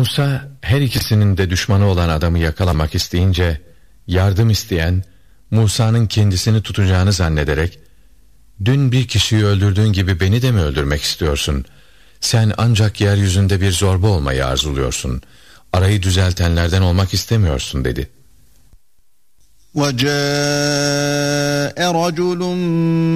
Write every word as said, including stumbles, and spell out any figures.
Musa her ikisinin de düşmanı olan adamı yakalamak isteyince yardım isteyen Musa'nın kendisini tutacağını zannederek "Dün bir kişiyi öldürdüğün gibi beni de mi öldürmek istiyorsun? Sen ancak yeryüzünde bir zorba olmayı arzuluyorsun. Arayı düzeltenlerden olmak istemiyorsun" dedi. وَجَاءَ رَجُلٌ